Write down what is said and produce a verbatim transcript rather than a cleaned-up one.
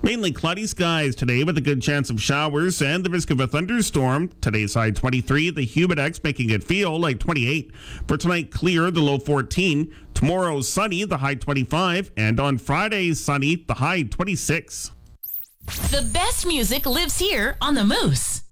Mainly cloudy skies today with a good chance of showers and the risk of a thunderstorm. Today's high twenty-three, the humidex making it feel like twenty-eight. For tonight, clear, the low fourteen. Tomorrow, sunny, the high twenty-five. And on Friday, sunny, the high twenty-six. The best music lives here on The Moose.